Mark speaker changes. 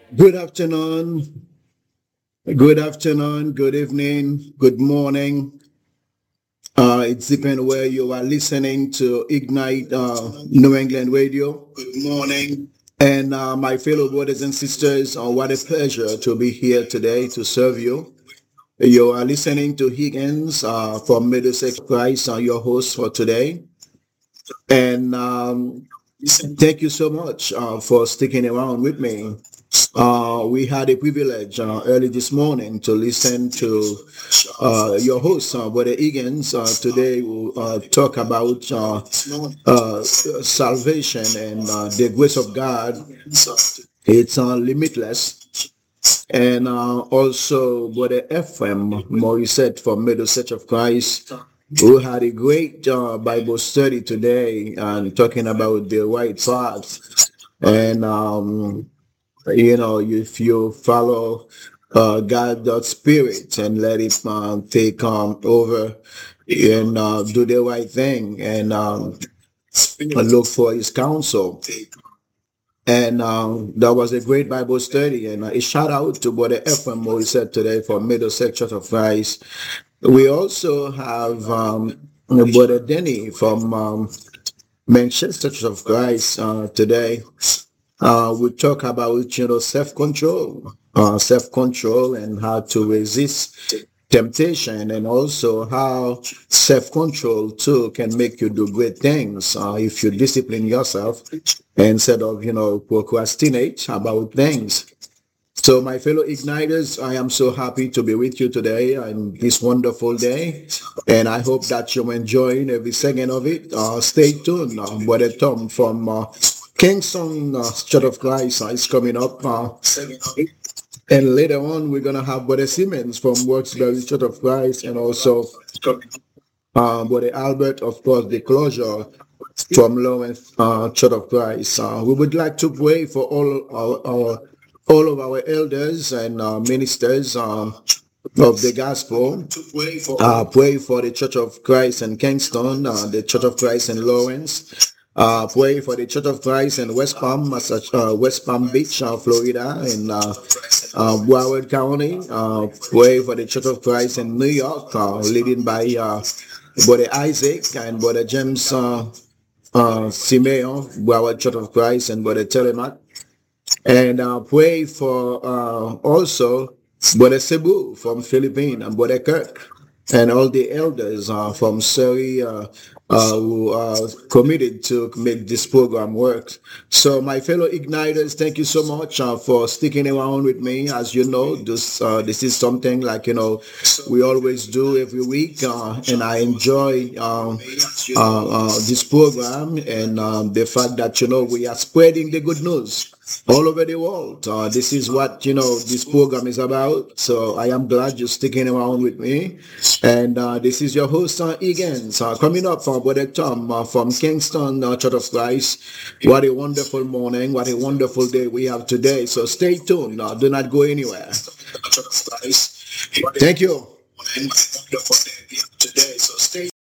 Speaker 1: Good afternoon, good evening, good morning. It's depending where you are listening to Ignite New England Radio. Good morning. And my fellow brothers and sisters, what a pleasure to be here today to serve you. You are listening to Higgins from Middlesex Christ, your host for today. And thank you so much for sticking around with me. We had a privilege early this morning to listen to your host, Brother Higgins. Today we'll talk about salvation and the grace of God. It's limitless. And also Brother Ephraim Morissette from Middlesex of Christ, who had a great Bible study today and talking about the right path. And if you follow God's spirit and let it take over and do the right thing and look for his counsel. And that was a great Bible study. And a shout out to Brother Ephraim Morissette today for Middlesex Church of Christ. We also have Brother Denny from Manchester Church of Christ today. We talk about self-control and how to resist temptation, and also how self-control too can make you do great things if you discipline yourself instead of procrastinate about things. So, my fellow igniters, I am so happy to be with you today on this wonderful day, and I hope that you're enjoying every second of it. Stay tuned. Brother Tom from Kingston Church of Christ is coming up. And later on, we're going to have Brother Simmons from Worksbury Church of Christ, and also Brother Albert, of course, the closure from Lawrence Church of Christ. We would like to pray for all of our elders and ministers of the gospel. Pray for the Church of Christ in Kingston, the Church of Christ in Lawrence. Pray for the Church of Christ in West Palm, West Palm Beach, Florida, in Broward County. Pray for the Church of Christ in New York, leading by Brother Isaac and Brother James Simeo, Broward Church of Christ, and Brother Telemat. And pray for also Brother Cebu from Philippines and Brother Kirk and all the elders from Surrey who are committed to make this program work. So, my fellow igniters, thank you so much for sticking around with me. As you know, this is something like we always do every week, and I enjoy this program and the fact that we are spreading the good news all over the world. This is what this program is about. So I am glad you're sticking around with me. And this is your host, Higgins, coming up from Brother Tom from Kingston Church of Christ. What a wonderful morning! What a wonderful day we have today. So stay tuned. Do not go anywhere. Thank you.